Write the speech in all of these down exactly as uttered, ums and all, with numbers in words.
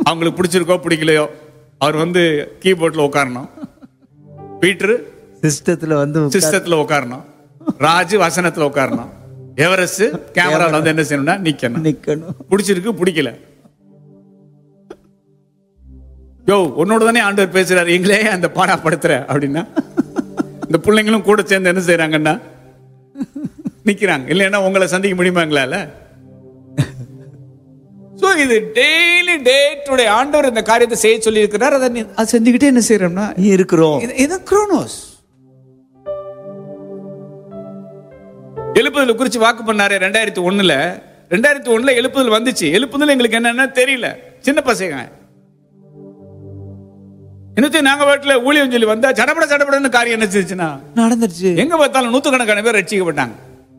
அவங்களுக்கு பிடிச்சிருக்கோ பிடிக்கலையோ அவர் வந்து கீபோர்ட்ல உட்காரணும், பீட்டர் சிஸ்டத்துல வந்து சிஸ்டத்துல உட்காரணும், ராஜு வசனத்துல உட்காரணும், எவரெஸ்ட் கேமரால வந்து என்ன செய்யணும்னா நிக்கணும். நிக்கணும். பிடிச்சிருக்கு பிடிக்கல, யோ உன்னோட தானே ஆண்டவர் பேசுறாரு, எங்களே அந்த பாடா படுத்துற அப்படின்னா இந்த பிள்ளைங்களும் கூட சேர்ந்து என்ன செய்யறாங்கன்னா நிக்கிறாங்க. இல்லைன்னா உங்களை சந்திக்க முடியுமாங்களால? சோ இது டெய்லி டே டு டே ஆண்டவர் இந்த காரியத்தை செய்ய சொல்லி இருக்கிறார். அதை அது செஞ்சுக்கிட்டே என்ன செய்யறோம்னா இருக்கிறோம். இது குரோனோஸ். எழுப்புதல் குறிச்சு வாக்கு பண்ணாரு ரெண்டாயிரத்தி ஒண்ணுல. ரெண்டாயிரத்தி ஒண்ணுல எழுப்புதல் வந்துச்சு. எழுப்புதல் எங்களுக்கு என்னன்னா தெரியல, சின்ன பசங்க. இன்னும் நாங்க வீட்டுல ஊழியம் சொல்லி வந்தா சடப்பட சடப்படன்னு காரியம் என்ன செஞ்சுச்சுன்னா நடந்துருச்சு. எங்க பார்த்தாலும் நூத்துக்கணக்கான பேர் ரட்சிக்கப்பட்டாங்க.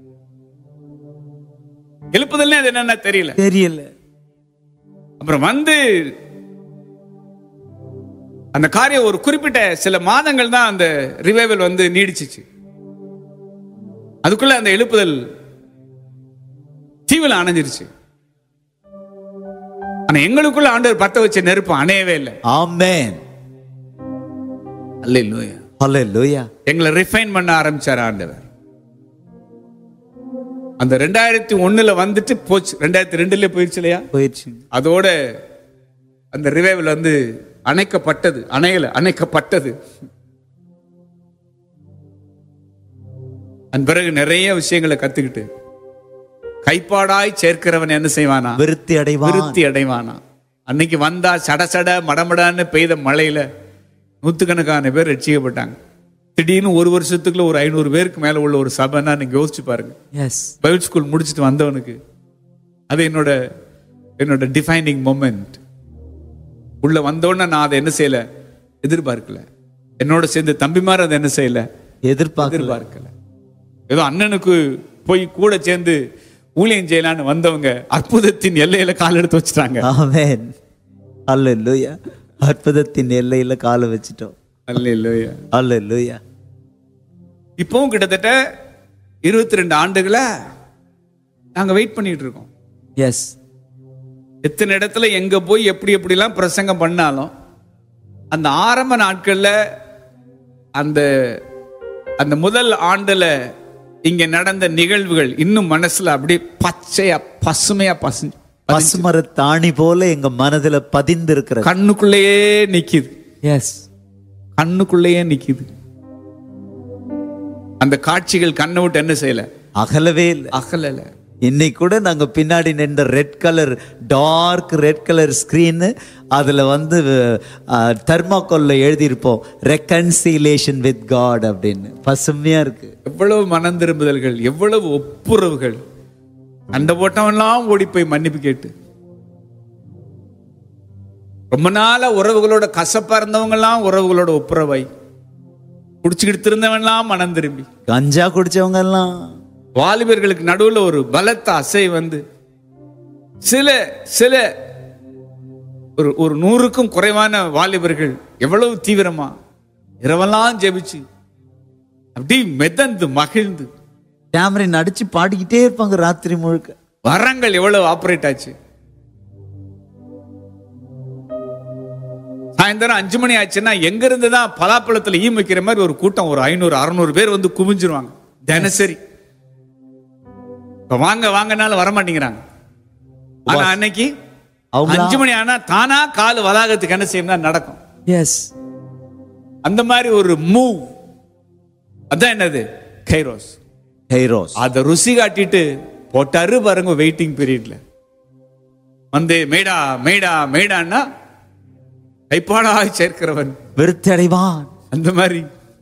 எழுப்புதல் அது என்னன்னா தெரியல தெரியல. அப்புறம் வந்து அந்த காரியம் ஒரு குறிப்பிட்ட சில மாதங்கள் தான் அந்த ரிவைவல் வந்து நீடிச்சிச்சு. அதுக்குள்ள அந்த எழுப்புதல் தீவில அணைஞ்சிருச்சு. ஆனா எங்களுக்குள்ள ஆண்டவர் பத்த வச்ச நெருப்பு அணையவே இல்லை. ஆமென். அல்லேலூயா அல்லேலூயா. எங்களை ரிஃபைன் பண்ண ஆரம்பிச்சார் ஆண்டவர். அந்த ரெண்டாயிரத்தி ஒண்ணுல வந்துட்டு போச்சு, ரெண்டாயிரத்தி ரெண்டுல போயிடுச்சு இல்லையா? போயிடுச்சு. அதோட அந்த ரிவைவல் வந்து அணைக்கப்பட்டது. அணையல, அணைக்கப்பட்டது. அதன் பிறகு நிறைய விஷயங்களை கத்துக்கிட்டு கைப்பாடாய் சேர்க்கிறவன் என்ன செய்வானா? விருத்தி அடைவான். விருத்தி அடைவானா. அன்னைக்கு வந்தா சட சட மடமடான்னு பெய்த மழையில நூத்துக்கணக்கான பேர் ரட்சிக்கப்பட்டாங்க. திடீர்னு ஒரு வருஷத்துக்குள்ள ஒரு ஐநூறு பேருக்கு மேல உள்ள ஒரு சபைன்னா நீங்க யோசிச்சு பாருங்க. பைபிள் ஸ்கூல் முடிச்சுட்டு வந்தவனுக்கு அது என்னோட என்னோட டிஃபைனிங் மொமெண்ட். உள்ள வந்தோடனே நான் அதை என்ன செய்யல, எதிர்பார்க்கல. என்னோட சேர்ந்து தம்பிமார் அதை என்ன செய்யல, எதிர்பார்க்கல. ஏதோ அண்ணனுக்கு போய் கூட சேர்ந்து ஊழியம் செய்யலான்னு வந்தவங்க அற்புதத்தின் எல்லையில கால் எடுத்து வச்சுட்டாங்க. ஆமென். அல்லேலூயா. அற்புதத்தின் எல்லையில காலை வச்சிட்டோம். அல்லேலூயா அல்லேலூயா. இப்பவும் கிட்டத்தட்ட இருபத்தி ரெண்டு ஆண்டுகளா நாங்க வெயிட் பண்ணிட்டு இருக்கோம். எஸ். எத்தனை இடத்துல எங்க போய் எப்படி எப்படி எல்லாம் பிரசங்கம் பண்ணாலும் அந்த ஆரம்ப நாட்கள்ல அந்த அந்த முதல் ஆண்டுல இங்க நடந்த நிகழ்வுகள் இன்னும் மனசுல அப்படியே பச்சையா பசுமையா பசு பசுமர தாணி போல எங்க மனதுல பதிந்து இருக்கிற, கண்ணுக்குள்ளேயே நிக்குது. எஸ், கண்ணுக்குள்ளேயே நிக்குது. அந்த காட்சிகள் கண்ணை விட்டு என்ன செய்யல, அகலவே இல்லை, அகலல. இன்னைக்கு கூட நாங்க பின்னாடி நின்ற red colour dark red colour screen, அதுல வந்து தெர்மாக்கோல்ல எழுதியிருப்போம் ரெக்கன்சிலேஷன் வித் காட் அப்படின்னு. பசுமையா இருக்கு. எவ்வளவு மனம் திரும்புதல்கள், எவ்வளவு ஒப்புரவுகள். அந்த போட்டவெல்லாம் ஓடி போய் மன்னிப்பு கேட்டு, ரொம்ப நாள உறவுகளோட கசப்பா இருந்தவங்க எல்லாம் உறவுகளோட ஒப்புரவாய், குடிச்சுக்கிட்டு இருந்தவன்லாம் மனம் திரும்பி, கஞ்சா குடிச்சவங்க எல்லாம், வாலிபர்களுக்கு நடுவுல ஒரு பலத்த அசை வந்து சில சில ஒரு ஒரு நூறுக்கும் குறைவான வாலிபர்கள் எவ்வளவு தீவிரமா இரவெல்லாம் ஜெபிச்சு அப்படி மெதந்து மகிழ்ந்து கேமரின் அடிச்சு பாடிக்கிட்டே இருப்பாங்க ராத்திரி முழுக்க. வரங்கள் எவ்வளவு ஆபரேட் ஆச்சு. சாயந்தரம் அஞ்சு மணி ஆச்சுன்னா எங்க இருந்துதான் பலாப்பழத்துல ஈ வைக்கிற மாதிரி ஒரு கூட்டம், ஒரு ஐநூறு அறுநூறு பேர் வந்து குமிஞ்சிருவாங்க தினசரி. வாங்க வாங்கனாலும் வரமாட்டேங்கிறாங்க. ஆனா அன்னைக்கு அஞ்சு மணி ஆனா தானா கால் வளாகத்துக்கு என்ன செய்யணும் நடக்கும். எஸ், அந்த மாதிரி ஒரு மூவ். அதான் என்னது, கைரோஸ். கைரோஸ் அத ருசி காட்டிட்டு போட்டாரு பாருங்க. வெயிட்டிங் பீரியட்ல வந்து மேடா மேடா மேடான்னா கைப்பாடாய் சேர்க்கிறவன் விருத்தி அடைவான். அந்த மாதிரி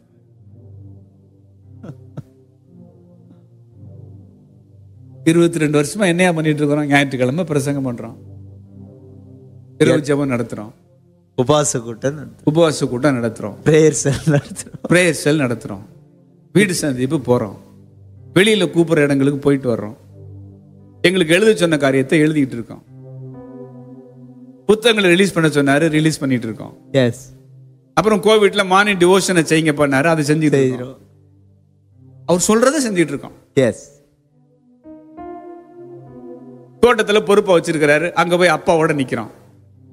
இருபத்தி ரெண்டு வருஷமா என்னையா பண்ணிட்டு இருக்கிறோம். ஞாயிற்றுக்கிழமை பிரசங்கம் பண்றோம், இரவு ஜெபம் நடத்துறோம், உபவாச கூட்டம் உபவாச கூட்டம் நடத்துறோம், பிரேயர் செல் நடத்துறோம், பிரேயர் செல் நடத்துறோம், வீடு சந்திப்பு போறோம், வெளியில கூப்பிடுற இடங்களுக்கு போயிட்டு வர்றோம், எங்களுக்கு எழுத சொன்ன காரியத்தை எழுதிட்டு இருக்கோம், புத்தகங்களை ரிலீஸ் பண்ண சொன்னாரு ரிலீஸ் பண்ணிட்டு இருக்கோம். எஸ். அப்புறம் கோவிட்ல மார்னிங் டிவோஷனை செய்யுங்க பண்ணாரு, அதை செஞ்சுட்டு இருக்கோம். அவர் சொல்றதை செஞ்சுட்டு இருக்கோம். எஸ். தோட்டத்துல பொறுப்பா வச்சிருக்கிறாரு, அங்க போய் அப்பாவோட நிக்கிறோம்.